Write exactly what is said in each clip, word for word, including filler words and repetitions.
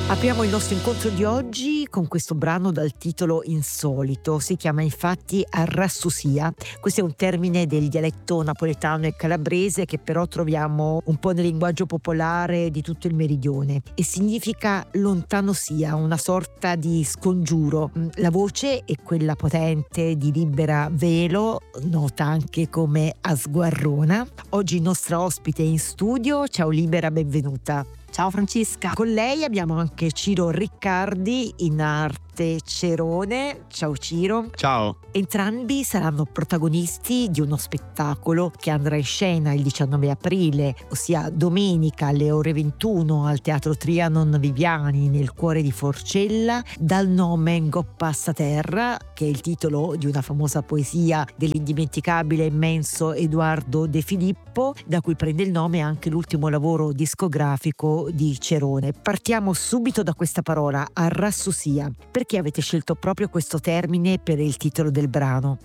Apriamo il nostro incontro di oggi con questo brano dal titolo insolito. Si chiama infatti arrassusia. Questo è un termine del dialetto napoletano e calabrese che però troviamo un po' nel linguaggio popolare di tutto il meridione e significa lontano sia, una sorta di scongiuro. La voce è quella potente di Libera Velo, nota anche come Asguarrona. Oggi nostra ospite in studio. Ciao Libera, benvenuta. Ciao Francesca. Con lei abbiamo anche Ciro Riccardi, in arte Cerone. Ciao Ciro. Ciao. Entrambi saranno protagonisti di uno spettacolo che andrà in scena il diciannove aprile, ossia domenica alle ore ventuno al Teatro Trianon Viviani nel cuore di Forcella, dal nome Ngoppa sta terra, che è il titolo di una famosa poesia dell'indimenticabile e immenso Edoardo De Filippo, da cui prende il nome anche l'ultimo lavoro discografico di Cerone. Partiamo subito da questa parola, arrassusia. Perché avete scelto proprio questo termine per il titolo del brano?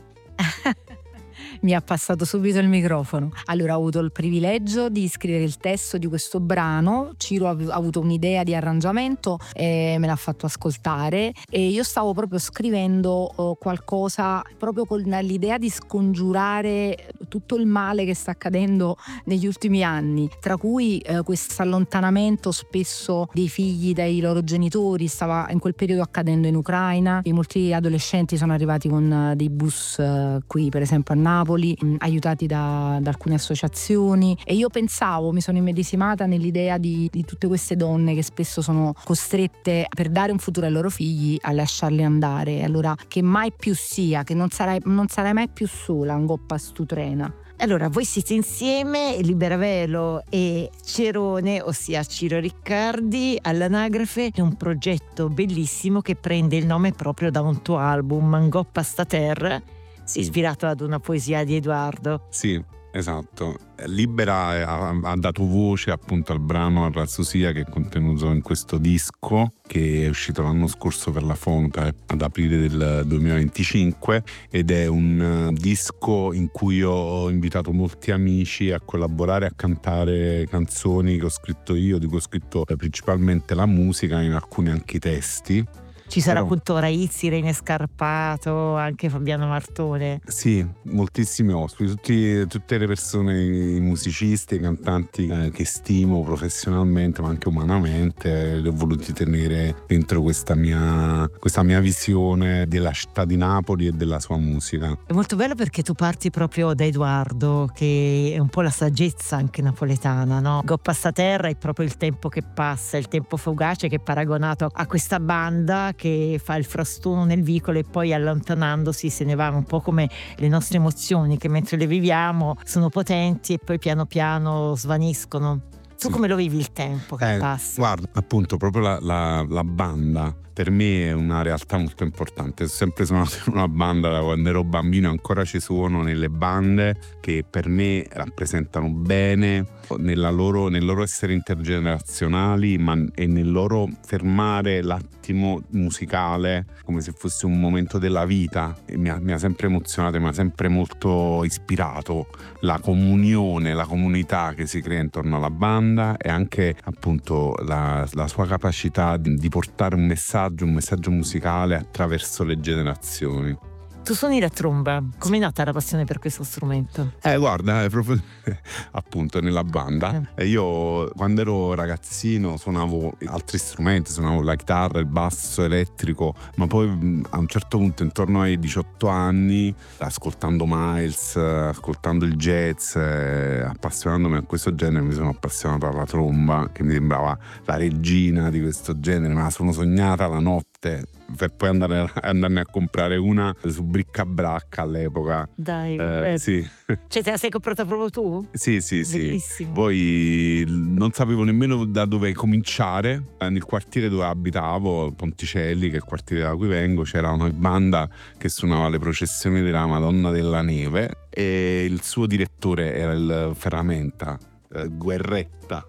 Mi ha passato subito il microfono. Allora, ho avuto il privilegio di scrivere il testo di questo brano. Ciro ha avuto un'idea di arrangiamento e me l'ha fatto ascoltare, e io stavo proprio scrivendo qualcosa proprio con l'idea di scongiurare tutto il male che sta accadendo negli ultimi anni, tra cui eh, questo allontanamento spesso dei figli dai loro genitori. Stava in quel periodo accadendo in Ucraina, e molti adolescenti sono arrivati con dei bus eh, qui per esempio a Napoli, mh, aiutati da, da alcune associazioni, e io pensavo, mi sono immedesimata nell'idea di, di tutte queste donne che spesso sono costrette, per dare un futuro ai loro figli, a lasciarli andare. Allora, che mai più sia, che non sarai, non sarai mai più sola, Ngoppa stu trena. Allora, voi siete insieme, Libera Velo e Cerone, ossia Ciro Riccardi, all'anagrafe. È un progetto bellissimo che prende il nome proprio da un tuo album, Ngoppa sta terra, si è ispirato ad una poesia di Edoardo. Sì, esatto. Libera ha, ha dato voce appunto al brano Arrassusia, che è contenuto in questo disco che è uscito l'anno scorso per la Fonoca ad aprile del duemilaventicinque, ed è un disco in cui ho invitato molti amici a collaborare, a cantare canzoni che ho scritto io, di cui ho scritto principalmente la musica, in alcuni anche i testi. Ci sarà Però, appunto Raizzi, Rene Scarpato, anche Fabiano Martone. Sì, moltissimi ospiti, tutti, tutte le persone, i musicisti, i cantanti eh, che stimo professionalmente ma anche umanamente. Li ho voluti tenere dentro questa mia, questa mia visione della città di Napoli e della sua musica. È molto bello perché tu parti proprio da Edoardo, che è un po' la saggezza anche napoletana, no? Ngoppa sta terra è proprio il tempo che passa, il tempo fugace, che è paragonato a questa banda che fa il frastuono nel vicolo e poi allontanandosi se ne va, un po' come le nostre emozioni che mentre le viviamo sono potenti e poi piano piano svaniscono. Tu Sì. come lo vivi il tempo che eh, passa? Guarda, appunto proprio la, la, la banda per me è una realtà molto importante. Ho sempre suonato in una banda da quando ero bambino, ancora ci suono nelle bande che per me rappresentano bene nella loro, nel loro essere intergenerazionali, ma e nel loro fermare l'attimo musicale come se fosse un momento della vita. E mi ha, mi ha sempre emozionato, mi ha sempre molto ispirato la comunione, la comunità che si crea intorno alla banda, e anche appunto la, la sua capacità di, di portare un messaggio un messaggio musicale attraverso le generazioni. Tu suoni la tromba, com'è nata la passione per questo strumento? Eh guarda, è proprio appunto nella banda. Eh. Io quando ero ragazzino suonavo altri strumenti, suonavo la chitarra, il basso elettrico, ma poi a un certo punto, intorno ai diciotto anni, ascoltando Miles, ascoltando il jazz, eh, appassionandomi a questo genere, mi sono appassionato alla tromba, che mi sembrava la regina di questo genere. Me la sono sognata la notte per poi andare andarne a comprare una su Bricca-Bracca all'epoca. Dai, eh, sì. Cioè te la sei comprata proprio tu? Sì, sì, sì. Bellissimo. Poi non sapevo nemmeno da dove cominciare. Nel quartiere dove abitavo, Ponticelli, che è il quartiere da cui vengo, c'era una banda che suonava le processioni della Madonna della Neve, e il suo direttore era il Ferramenta, eh, Guerretta.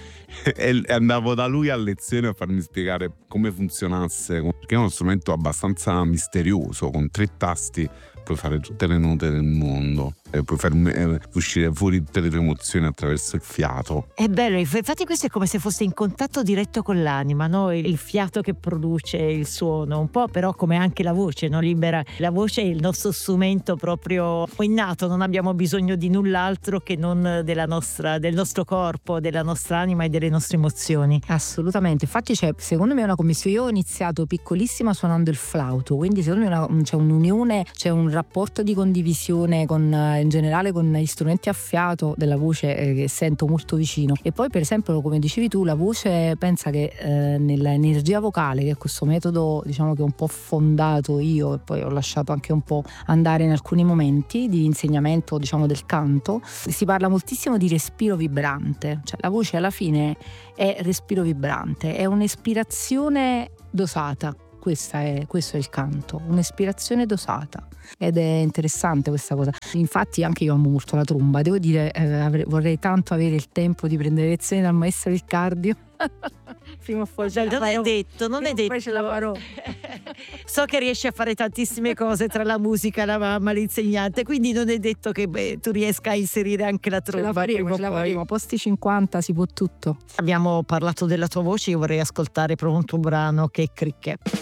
E andavo da lui a lezione a farmi spiegare come funzionasse, perché è uno strumento abbastanza misterioso, con tre tasti puoi fare tutte le note del mondo, e puoi far eh, uscire fuori tutte le tue emozioni attraverso il fiato. È bello, infatti questo è come se fosse in contatto diretto con l'anima, no? Il fiato che produce il suono, un po' però come anche la voce, no? Libera. La voce è il nostro strumento proprio innato, non abbiamo bisogno di null'altro che non della nostra, del nostro corpo, della nostra anima e delle nostre emozioni. Assolutamente, infatti c'è secondo me una commissione, io ho iniziato piccolissima suonando il flauto, quindi secondo me una, c'è un'unione, c'è un rapporto di condivisione con in generale con gli strumenti a fiato della voce eh, che sento molto vicino. E poi per esempio, come dicevi tu, la voce, pensa che eh, nell'energia vocale, che è questo metodo diciamo che ho un po' fondato io e poi ho lasciato anche un po' andare in alcuni momenti di insegnamento diciamo del canto, si parla moltissimo di respiro vibrante, cioè la voce alla fine è respiro vibrante, è un'ispirazione dosata. Questa è, questo è il canto, un'ispirazione dosata, ed è interessante questa cosa. Infatti anche io amo molto la tromba, devo dire eh, avrei, vorrei tanto avere il tempo di prendere lezioni dal maestro Riccardio. Prima o poi ce la non farò. è detto, non è detto. Poi ce la farò. So che riesci a fare tantissime cose tra la musica, la mamma, l'insegnante, quindi non è detto che beh, tu riesca a inserire anche la tromba. Ce la faremo, ce la faremo. Posti cinquanta si può tutto. Abbiamo parlato della tua voce, io vorrei ascoltare proprio un tuo brano che è Cricket.